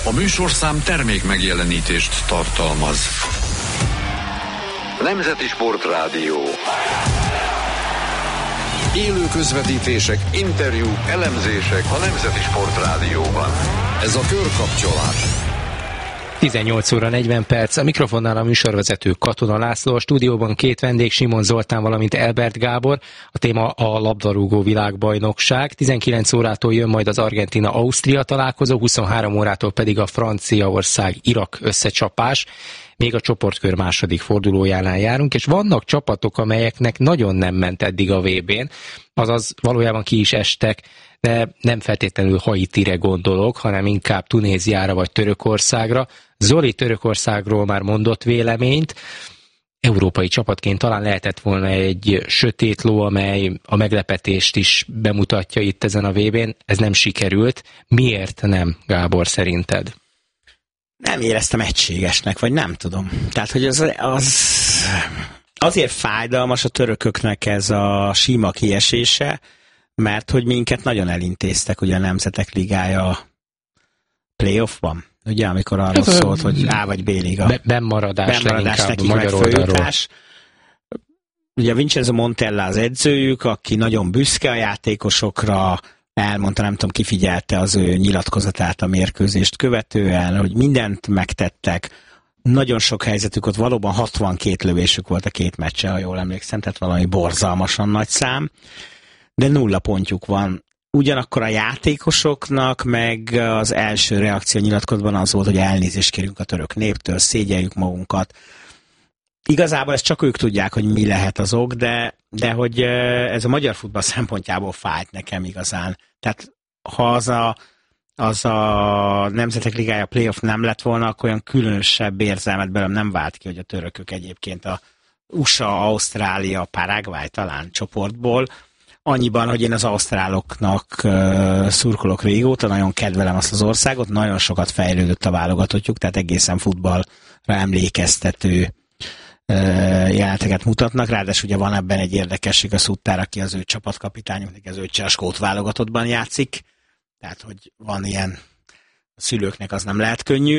A műsorszám termék megjelenítést tartalmaz. Nemzeti Sportrádió. Élő közvetítések, interjúk, elemzések a Nemzeti Sportrádióban. Ez a Körkapcsolás. 18 óra 40 perc, a mikrofonnál a műsorvezető Katona László, a stúdióban két vendég, Simon Zoltán, valamint Elbert Gábor. A téma a labdarúgó világbajnokság. 19 órától jön majd az Argentína-Ausztria találkozó, 23 órától pedig a Franciaország-Irak összecsapás. Még a csoportkör második fordulójánál járunk, és vannak csapatok, amelyeknek nagyon nem ment eddig a VB-n, azaz valójában ki is estek, de nem feltétlenül Haitire gondolok, hanem inkább Tunéziára vagy Törökországra. Zoli Törökországról már mondott véleményt. Európai csapatként talán lehetett volna egy sötét ló, amely a meglepetést is bemutatja itt ezen a VB-n. Ez nem sikerült. Miért nem, Gábor, szerinted? Nem éreztem egységesnek, vagy nem tudom. Tehát, hogy azért fájdalmas a törököknek ez a sima kiesése, mert hogy minket nagyon elintéztek, ugye a Nemzetek Ligája playoffban, ugye, amikor arról szólt, hogy A vagy B liga. Bennmaradás nekik meg följutás. Ugye Vincenzo Montella az edzőjük, aki nagyon büszke a játékosokra, elmondta, nem tudom, kifigyelte az ő nyilatkozatát a mérkőzést követően, hogy mindent megtettek, nagyon sok helyzetük ott, valóban 62 lövésük volt a két meccsen, ha jól emlékszem, tehát valami borzalmasan nagy szám, de 0 pontjuk van. Ugyanakkor a játékosoknak meg az első reakció nyilatkozatban az volt, hogy elnézést kérünk a török néptől, szégyeljük magunkat. Igazából ezt csak ők tudják, hogy mi lehet az ok, de hogy ez a magyar futball szempontjából fájt nekem igazán. Tehát ha az a Nemzetek Ligája playoff nem lett volna, akkor olyan különösebb érzelmet belőlem nem vált ki, hogy a törökök egyébként a USA, Ausztrália, Paraguay talán csoportból. Annyiban, hogy én az ausztráloknak szurkolok régóta, nagyon kedvelem azt az országot, nagyon sokat fejlődött a válogatottjuk, tehát egészen futballra emlékeztető jeleneteket mutatnak, ráadásul ugye van ebben egy érdekesség, a Suttár, aki az ő csapatkapitányunk, az öccse a skót válogatottban játszik, tehát hogy van ilyen, a szülőknek az nem lehet könnyű.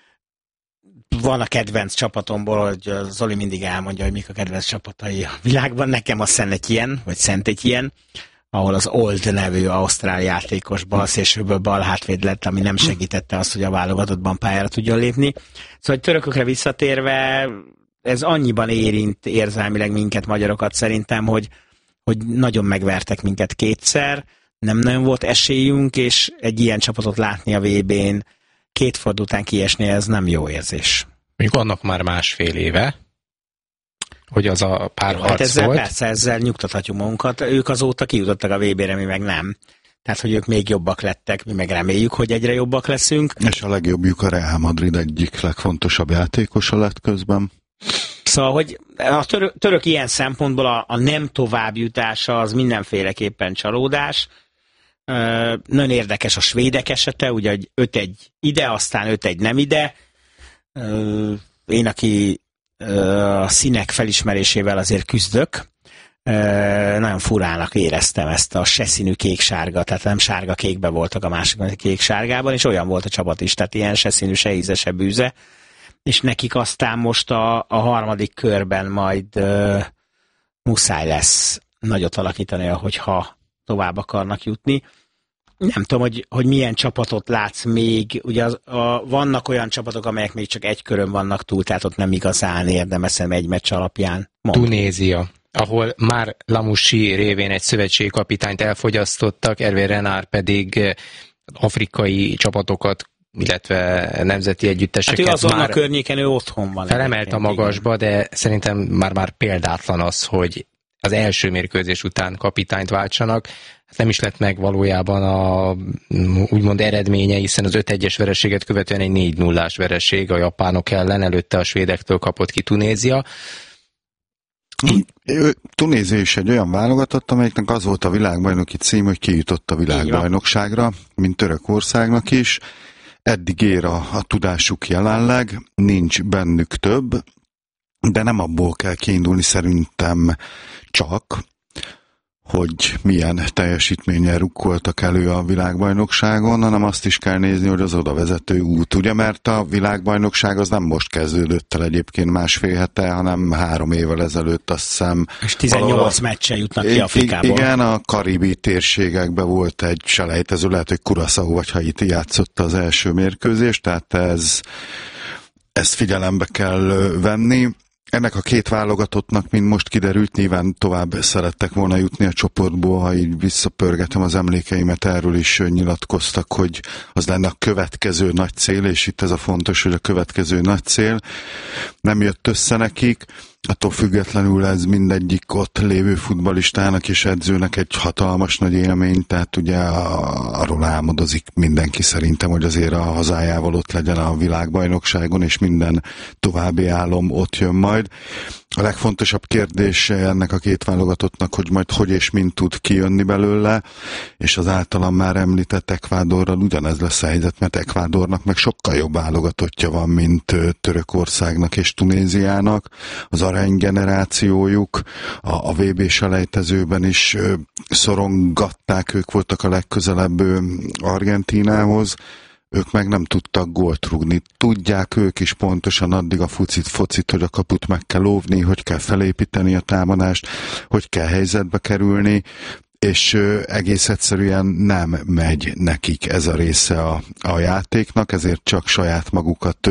Van a kedvenc csapatomból, hogy Zoli mindig elmondja, hogy mik a kedvenc csapatai a világban, nekem a Szent-Étienne, vagy Szent-Étienne, ahol az Old nevű ausztrál játékos balszélsőből balhátvéd lett, ami nem segítette azt, hogy a válogatottban pályára tudjon lépni. Szóval törökökre visszatérve, ez annyiban érint érzelmileg minket, magyarokat szerintem, hogy nagyon megvertek minket kétszer, nem nagyon volt esélyünk, és egy ilyen csapatot látni a VB-n, 2 forduló után kiesni, ez nem jó érzés. Mondjuk annak már másfél éve, hogy az a párharc hát ezzel, volt. Persze, ezzel nyugtathatjuk magunkat. Ők azóta kijutottak a VB-re, mi meg nem. Tehát, hogy ők még jobbak lettek, mi meg reméljük, hogy egyre jobbak leszünk. És a legjobbjuk a Real Madrid egyik legfontosabb játékosa lett közben. Szóval, hogy a török ilyen szempontból a nem továbbjutása az mindenféleképpen csalódás. Nagyon érdekes a svédek esete, ugye 5-1 ide, aztán 5-1 nem ide. Én, aki a színek felismerésével azért küzdök, nagyon furának éreztem ezt a se színű kék-sárga, tehát nem sárga-kékben voltak a másik kék-sárgában, és olyan volt a csapat is, tehát ilyen se színű, se íze, se bűze. És nekik aztán most a harmadik körben majd muszáj lesz nagyot alakítani, hogyha tovább akarnak jutni. Nem tudom, hogy milyen csapatot látsz még. Ugye vannak olyan csapatok, amelyek még csak egy körön vannak túl, tehát ott nem igazán érdemes egy meccs alapján mondani. Tunézia, ahol már Lamouchi révén egy szövetségkapitányt elfogyasztottak, Hervé Renard pedig afrikai csapatokat, illetve nemzeti együtteseket. Hát ő azon a környéken, ő otthon van. Felemelt a magasba, de szerintem már példátlan az, hogy az első mérkőzés után kapitányt váltsanak. Hát nem is lett meg valójában a úgymond eredménye, hiszen az 5-1-es vereséget követően egy 4-0-ás vereség a japánok ellen, előtte a svédektől kapott ki Tunézia. Tunézia is egy olyan válogatott, amelyiknek az volt a világbajnoki cím, hogy kijutott a világbajnokságra, mint Törökországnak is. Eddig ér a tudásuk jelenleg, nincs bennük több, de nem abból kell kiindulni szerintem csak, hogy milyen teljesítménnyel rukkoltak elő a világbajnokságon, hanem azt is kell nézni, hogy az oda vezető út, ugye, mert a világbajnokság az nem most kezdődött el egyébként másfél hete, hanem 3 évvel ezelőtt, azt hiszem. És 18 meccsen jutnak ki Afrikából. Igen, a karibi térségekben volt egy selejtező, lehet, hogy Curaçao vagy Haiti játszotta az első mérkőzést, tehát ezt figyelembe kell venni. Ennek a 2 válogatottnak, mint most kiderült, nyilván tovább szerettek volna jutni a csoportból, ha így visszapörgetem az emlékeimet, erről is nyilatkoztak, hogy az lenne a következő nagy cél, és itt ez a fontos, hogy a következő nagy cél nem jött össze nekik. Attól függetlenül ez mindegyik ott lévő futballistának és edzőnek egy hatalmas nagy élmény, tehát ugye arról álmodozik mindenki szerintem, hogy azért a hazájával ott legyen a világbajnokságon, és minden további álom ott jön majd. A legfontosabb kérdés ennek a 2 válogatottnak, hogy majd hogy és mint tud kijönni belőle, és az általam már említett Ekvádorral ugyanez lesz a helyzet, mert Ekvádornak meg sokkal jobb válogatottja van, mint Törökországnak és Tunéziának. Az aranygenerációjuk a VB selejtezőben is szorongatták, ők voltak a legközelebb Argentínához, ők meg nem tudtak gólt rúgni. Tudják ők is pontosan addig a focit, hogy a kaput meg kell óvni, hogy kell felépíteni a támadást, hogy kell helyzetbe kerülni, és egész egyszerűen nem megy nekik ez a része a játéknak, ezért csak saját magukat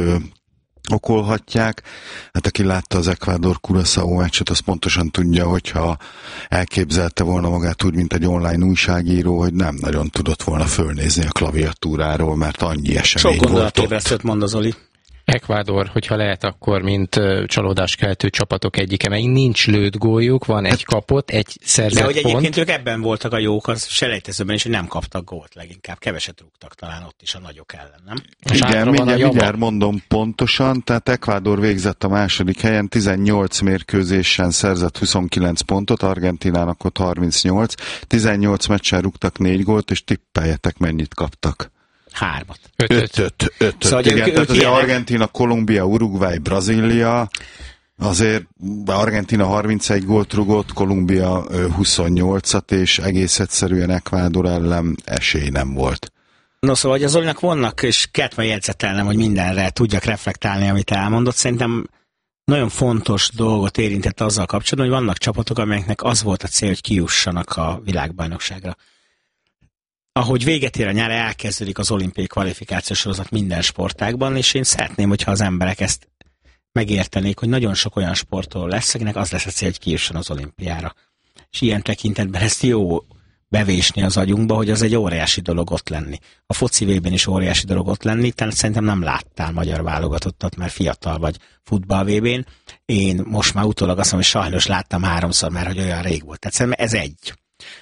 okolhatják. Hát aki látta az Ecuador-Curaçao meccset, az pontosan tudja, hogyha elképzelte volna magát úgy, mint egy online újságíró, hogy nem nagyon tudott volna fölnézni a klaviatúráról, mert annyi esemény volt ott. Sok gondolatébresztőt mond az Oli. Ecuador, hogyha lehet, akkor mint csalódáskeltő csapatok egyike, meg nincs lőtt góljuk, van egy kapott, egy szerzett pont. De hogy pont. egyébként ők ebben voltak a jók, az selejtezőben is, hogy nem kaptak gólt leginkább, keveset rúgtak talán ott is a nagyok ellen, nem? Igen, mindjárt mondom pontosan, tehát Ecuador végzett a második helyen, 18 mérkőzésen szerzett 29 pontot, Argentinának ott 38, 18 meccsen rúgtak 4 gólt, és tippeljetek mennyit kaptak. 3. 5. Szóval igen, tehát azért Argentína, Kolumbia, Uruguay, Brazília, azért Argentína 31 gólt rugott, Kolumbia 28-at, és egész egyszerűen Ecuador ellen esély nem volt. No, szóval, hogy az Olinak vannak, és kellett majd jegyzetelnem, hogy mindenre tudjak reflektálni, amit elmondott. Szerintem nagyon fontos dolgot érintett azzal kapcsolatban, hogy vannak csapatok, amelyeknek az volt a cél, hogy kijussanak a világbajnokságra. Ahogy véget ér a nyár, elkezdődik az olimpiai kvalifikációs sorozat minden sportágban, és én szeretném, hogyha az emberek ezt megértenék, hogy nagyon sok olyan sportoló lesz, akinek az lesz a cél, hogy kijusson az olimpiára. És ilyen tekintetben ezt jó bevésni az agyunkba, hogy az egy óriási dolog ott lenni. A foci VB-n is óriási dolog ott lenni, tehát szerintem nem láttál magyar válogatottat, mert fiatal vagy futball VB-n. Én most már utólag azt mondom, hogy sajnos láttam 3-szor, mert hogy olyan rég volt. Tehát szerintem ez egy.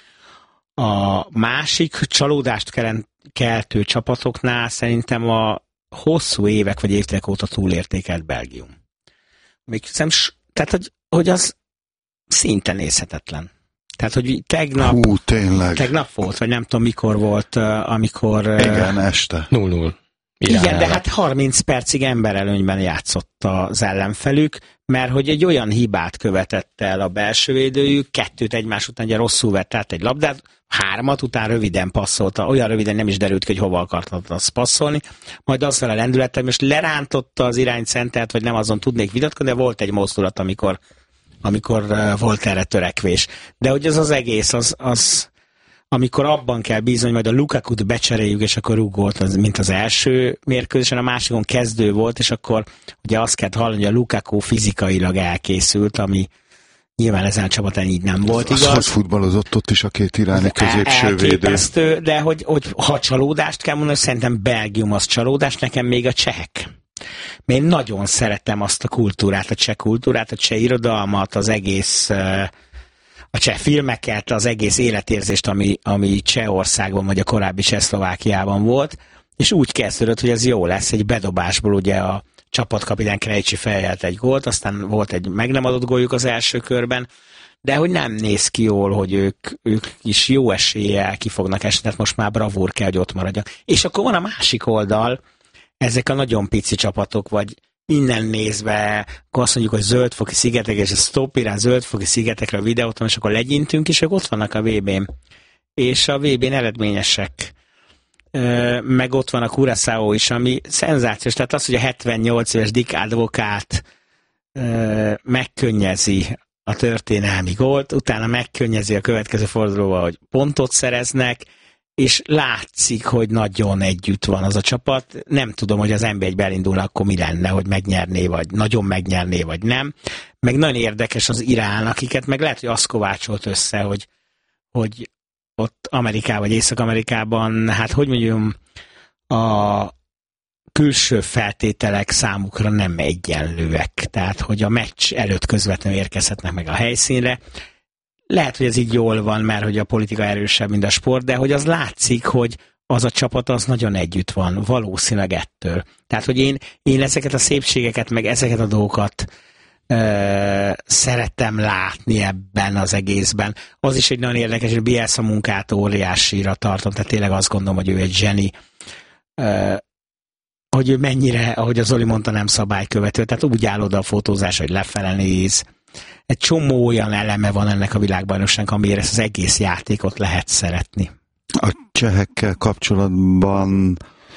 A másik csalódást keltő csapatoknál szerintem a hosszú évek vagy évtizedek óta túlértékelt Belgium. Még tehát, hogy az szinte nézhetetlen. Tehát, hogy tegnap volt, vagy nem tudom mikor volt, amikor... Igen, este. 0-0. Igen, de hát 30 percig emberelőnyben játszott az ellenfelük, mert hogy egy olyan hibát követett el a belső védőjük, 2 egymás után ugye rosszul vett át egy labdát, 3 után röviden passzolta, olyan röviden nem is derült ki, hogy hova akartott azt passzolni, majd azzal a lendülettel most lerántotta az iránycentert, vagy nem, azon tudnék vitatkozni, de volt egy mozdulat, amikor volt erre törekvés. De hogy ez az egész, az amikor abban kell bízni, hogy majd a Lukakut becseréljük, és akkor rúgolt, mint az első mérkőzésen, a másikon kezdő volt, és akkor ugye azt kell hallani, hogy a Lukaku fizikailag elkészült, ami nyilván ezen a csapatán így nem volt igaz. Az futballozott ott is a 2 iráni középsővédő. Elképesztő, de hogy ha csalódást kell mondani, szerintem Belgium az csalódás, nekem még a csehek. Én nagyon szeretem azt a kultúrát, a cseh kultúrát, a cseh irodalmat, az egész... a cseh filmeket, az egész életérzést, ami Csehországban, vagy a korábbi Csehszlovákiában volt, és úgy kezdődött, hogy ez jó lesz, egy bedobásból ugye a csapatkapitány Krejcsi feljelt egy gólt, aztán volt egy meg nem adott góljuk az első körben, de hogy nem néz ki jól, hogy ők is jó eséllyel ki fognak esni, tehát most már bravúr kell, hogy ott maradjak. És akkor van a másik oldal, ezek a nagyon pici csapatok, vagy innen nézve, akkor azt mondjuk, hogy Zöld-foki szigetek, és a Stop Irán Zöld-foki szigetekre a videót, és akkor legyintünk, és ők ott vannak a VB-n. És a VB-n eredményesek. Meg ott van a Curaçao is, ami szenzációs. Tehát az, hogy a 78 éves Dick Advocaat megkönnyezi a történelmi gólt, utána megkönnyezi a következő fordulóval, hogy pontot szereznek, és látszik, hogy nagyon együtt van az a csapat. Nem tudom, hogy az NB1-be elindul, akkor mi lenne, hogy megnyerné, vagy nagyon megnyerné, vagy nem. Meg nagyon érdekes az Irán, akiket meg lehet, hogy azt kovácsolt össze, hogy ott Amerikában, vagy Észak-Amerikában, hát hogy mondjam, a külső feltételek számukra nem egyenlőek. Tehát, hogy a meccs előtt közvetlenül érkezhetnek meg a helyszínre. Lehet, hogy ez így jól van, mert hogy a politika erősebb, mint a sport, de hogy az látszik, hogy az a csapat az nagyon együtt van, valószínűleg ettől. Tehát, hogy én ezeket a szépségeket, meg ezeket a dolgokat szerettem látni ebben az egészben. Az is egy nagyon érdekes, hogy Bielsa munkát óriásira tartom, tehát tényleg azt gondolom, hogy ő egy zseni, hogy ő mennyire, ahogy az Zoli mondta, nem szabálykövető, tehát úgy áll oda a fotózás, hogy lefele néz. Egy csomó olyan eleme van ennek a világbajnokságnak, amire ezt az egész játékot lehet szeretni. A csehekkel kapcsolatban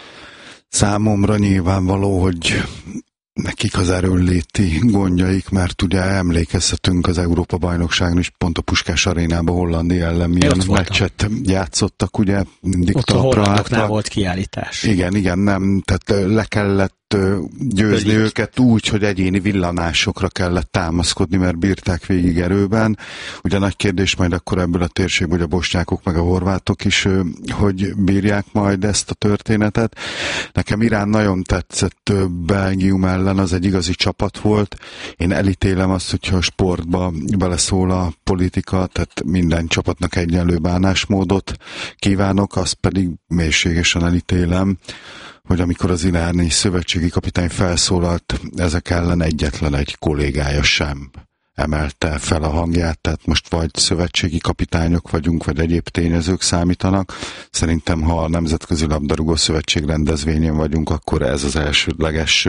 számomra nyilvánvaló, hogy nekik az erőnléti gondjaik, mert ugye emlékezhetünk az Európa-bajnokságon is, pont a Puskás arénában Hollandia ellen milyen meccset játszottak, ugye mindig ott a hollandoknál volt kiállítás. Igen, nem, tehát le kellett győzni őket úgy, hogy egyéni villanásokra kellett támaszkodni, mert bírták végig erőben. Ugye nagy kérdés majd akkor ebből a térségből, hogy a bosnyákok meg a horvátok is, hogy bírják majd ezt a történetet. Nekem Irán nagyon tetszett Belgium ellen, az egy igazi csapat volt. Én elítélem azt, hogyha a sportba beleszól a politika, tehát minden csapatnak egyenlő bánásmódot kívánok, azt pedig mélységesen elítélem, hogy amikor az iráni szövetségi kapitány felszólalt, ezek ellen egyetlen egy kollégája sem emelte fel a hangját, tehát most vagy szövetségi kapitányok vagyunk, vagy egyéb tényezők számítanak. Szerintem, ha a Nemzetközi Labdarúgó Szövetség rendezvényén vagyunk, akkor ez az elsődleges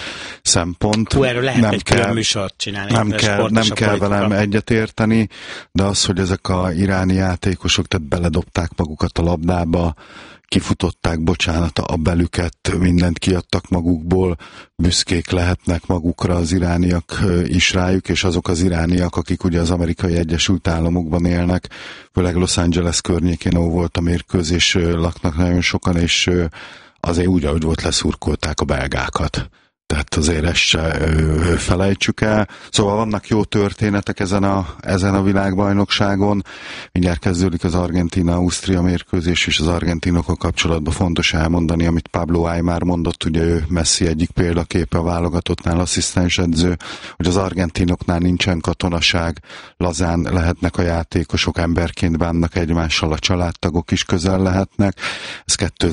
szempont. Erről lehet egy külön műsort csinálni. Nem kell velem egyetérteni, de az, hogy ezek a iráni játékosok, tehát beledobták magukat a labdába, kifutották, bocsánat, a belüket, mindent kiadtak magukból, büszkék lehetnek magukra az irániak is rájuk, és azok az irániak, akik ugye az Amerikai Egyesült Államokban élnek, főleg Los Angeles környékén, ahol volt a mérkőzés, laknak nagyon sokan, és azért úgy, ahogy volt, leszurkolták a belgákat. Tehát azért ezt se felejtsük el. Szóval vannak jó történetek ezen a világbajnokságon. Mindjárt kezdődik az Argentína-Ausztria mérkőzés, és az argentinokkal kapcsolatban fontos elmondani, amit Pablo Aimar mondott, ugye ő Messi egyik példaképe a válogatottnál, asszisztens edző, hogy az argentinoknál nincsen katonaság, lazán lehetnek a játékosok, emberként bánnak egymással, a családtagok is közel lehetnek. Ez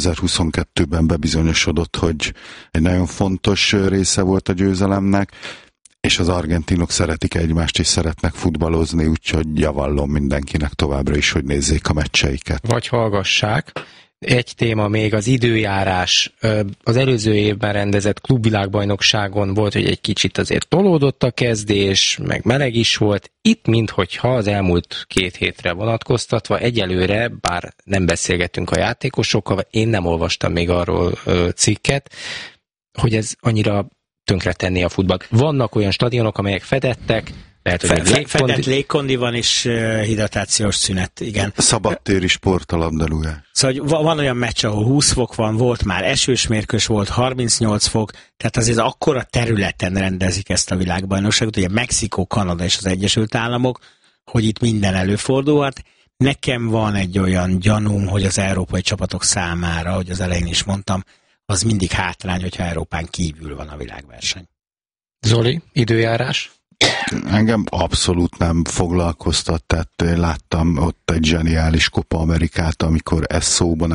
2022-ben bebizonyosodott, hogy egy nagyon fontos része volt a győzelemnek, és az argentinok szeretik egymást, és szeretnek futballozni, úgyhogy javallom mindenkinek továbbra is, hogy nézzék a meccseiket. Vagy hallgassák. Egy téma még az időjárás. Az előző évben rendezett klubvilágbajnokságon volt, hogy egy kicsit azért tolódott a kezdés, meg meleg is volt. Itt, minthogyha az elmúlt 2 hétre vonatkoztatva, egyelőre, bár nem beszélgettünk a játékosokkal, én nem olvastam még arról cikket, hogy ez annyira tönkretenné a futballt. Vannak olyan stadionok, amelyek fedettek, lehet, hogy fedett légkondi van, és hidratációs szünet, igen. Szabadtéri sport a labdarúgás. Szóval van olyan meccs, ahol 20 fok van, volt már esős mérkős, volt 38 fok, tehát azért akkora területen rendezik ezt a világbajnokságot, ugye Mexikó, Kanada és az Egyesült Államok, hogy itt minden előfordulhat. Nekem van egy olyan gyanúm, hogy az európai csapatok számára, hogy az elején is mondtam, az mindig hátrány, hogyha Európán kívül van a világverseny. Zoli, időjárás? Engem abszolút nem foglalkoztat, tehát láttam ott egy zseniális Copa Amerikát, amikor ez szóba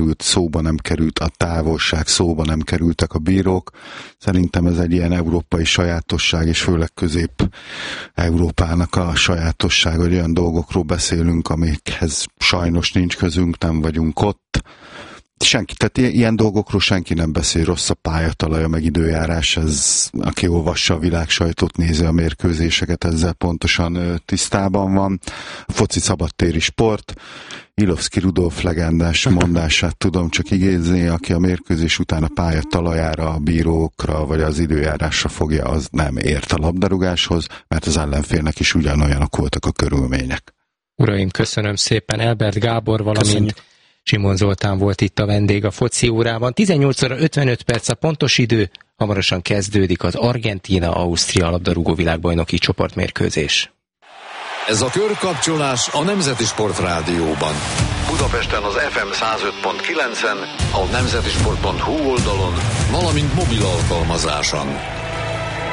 nem került a távolság, szóba nem kerültek a bírók. Szerintem ez egy ilyen európai sajátosság, és főleg Közép-Európának a sajátosság, hogy olyan dolgokról beszélünk, amikhez sajnos nincs közünk, nem vagyunk ott. tehát ilyen dolgokról senki nem beszél, rossz a pályatalaja, meg időjárás, ez, aki olvassa a világ sajtót, nézi a mérkőzéseket, ezzel pontosan tisztában van. A foci szabadtéri sport, Ilovszki Rudolf legendás mondását tudom csak idézni, aki a mérkőzés után a pálya talajára, a bírókra vagy az időjárásra fogja, az nem ért a labdarúgáshoz, mert az ellenfélnek is ugyanolyanok voltak a körülmények. Uraim, köszönöm szépen. Albert Gábor, valamint Simon Zoltán volt itt a vendég a foci órában. 18 óra 55 perc a pontos idő, hamarosan kezdődik az Argentína-Ausztria labdarúgó világbajnoki csoportmérkőzés. Ez a körkapcsolás a Nemzeti Sport Rádióban. Budapesten az FM 105.9-en, a nemzetisport.hu oldalon, valamint mobil alkalmazáson.